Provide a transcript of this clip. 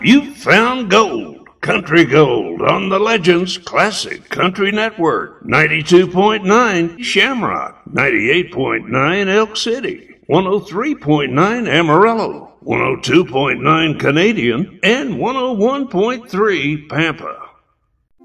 You found gold, country gold, on the Legends Classic Country Network. 92.9 Shamrock, 98.9 Elk City, 103.9 Amarillo, 102.9 Canadian, and 101.3 Pampa.